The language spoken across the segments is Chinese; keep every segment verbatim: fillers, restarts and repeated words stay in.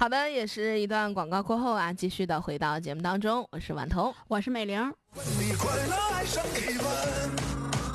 好的，也是一段广告过后啊，继续的回到节目当中，我是婉彤， 我是美玲。 问你快乐爱上一问。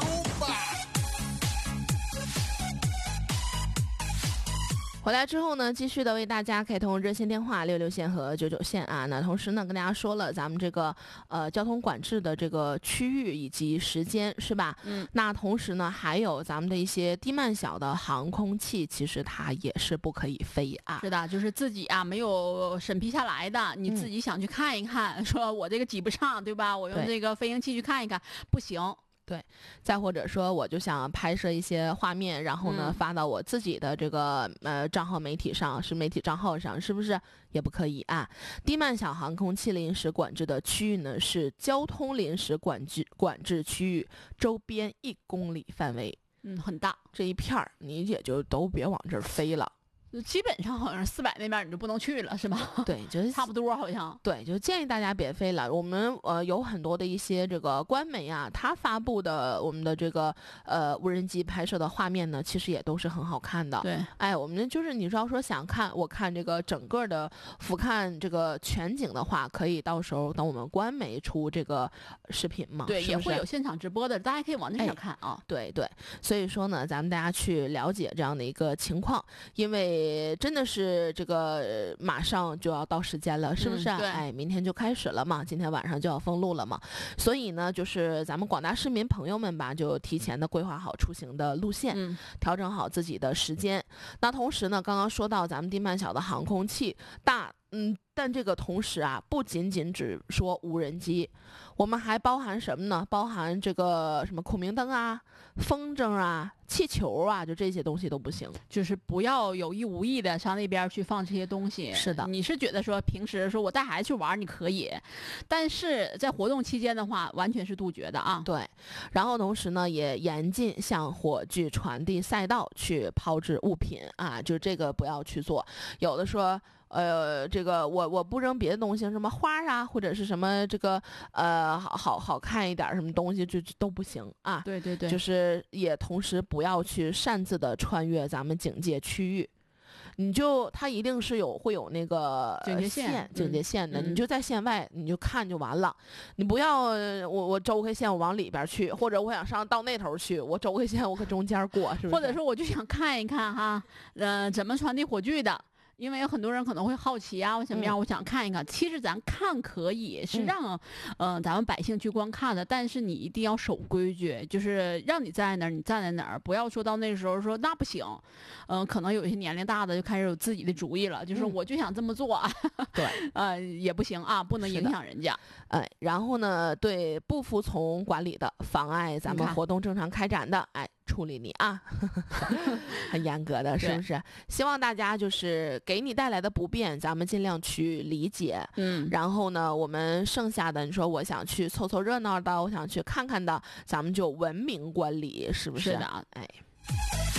回来之后呢，继续的为大家开通热线电话六六线和九九线啊。那同时呢，跟大家说了咱们这个呃交通管制的这个区域以及时间，是吧？ 嗯。 那同时呢，还有咱们的一些低慢小的航空器，其实它也是不可以飞啊。 是的，就是自己啊没有审批下来的，你自己想去看一看，嗯、说我这个挤不上，对吧？我用这个飞行器去看一看，不行。 对，再或者说，我就想拍摄一些画面，然后呢、嗯、发到我自己的这个呃账号媒体上，是媒体账号上，是不是也不可以啊？低慢小航空器临时管制的区域呢，是交通临时管制管制区域周边一公里范围， 嗯，很大， 这一片儿你也就都别往这儿飞了。 基本上好像四百那边你就不能去了，是吧？ 对，就是差不多，好像。 对，就建议大家别飞了。我们呃有很多的一些这个官媒啊，它发布的我们的这个呃无人机拍摄的画面呢，其实也都是很好看的。 对， 哎，我们就是你要说想看，我看这个整个的俯瞰这个全景的话，可以到时候等我们官媒出这个视频嘛， 对， 是不是也会有现场直播的，大家可以往那上看啊。 哎、对对，所以说呢，咱们大家去了解这样的一个情况，因为真的是。是这个马上就要到时间了，是不是、 嗯、对， 哎，明天就开始了嘛，今天晚上就要封路了嘛，所以呢，就是咱们广大市民朋友们吧，就提前的规划好出行的路线， 嗯， 调整好自己的时间。那同时呢，刚刚说到咱们低慢小的航空器大。嗯，但这个同时啊，不仅仅只说无人机，我们还包含什么呢？包含这个什么孔明灯啊、风筝啊、气球啊，就这些东西都不行。 就是不要有意无意的上那边去放这些东西。 是的， 你是觉得说平时说我带孩子去玩你可以，但是在活动期间的话，完全是杜绝的啊。 对，然后同时呢，也严禁向火炬传递赛道去抛掷物品啊，就这个不要去做。有的说。呃，这个我我不扔别的东西，什么花啊，或者是什么这个呃好好好看一点什么东西，就都不行啊。 对对对， 就是也同时不要去擅自的穿越咱们警戒区域。你就它一定是有会有那个警戒线、 警戒线的、 嗯， 你就在线外你就看就完了。你不要我我周开线我往里边去，或者我想上到那头去，我周开线我搁中间过，是不是？ 或者说我就想看一看哈，呃，怎么传递火炬的。因为有很多人可能会好奇啊，我怎么样、嗯？我想看一看。其实咱看可以是让，嗯、呃，咱们百姓去观看的，但是你一定要守规矩，就是让你站在哪儿，你站在哪儿，不要说到那时候说那不行。嗯、呃，可能有一些年龄大的就开始有自己的主意了，就是我就想这么做，嗯、 对， 呃，也不行啊，不能影响人家。 哎，然后呢，对不服从管理的，妨碍咱们活动正常开展的，哎。处理你啊，很严格的，是不是？希望大家就是给你带来的不便，咱们尽量去理解。 嗯， 然后呢，我们剩下的，你说我想去凑凑热闹的，我想去看看的，咱们就文明管理，是不是？ 是的， 哎。